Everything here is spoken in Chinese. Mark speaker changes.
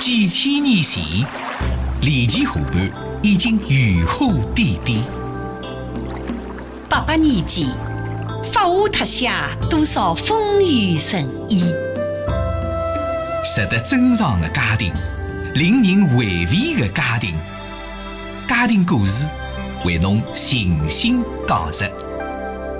Speaker 1: 几千年前，离奇河畔已经渔火点点。
Speaker 2: 800年前，发华特写多少风雨人意。
Speaker 1: 值得珍藏的家庭，令人回味的家庭，家庭故事为侬细心讲述。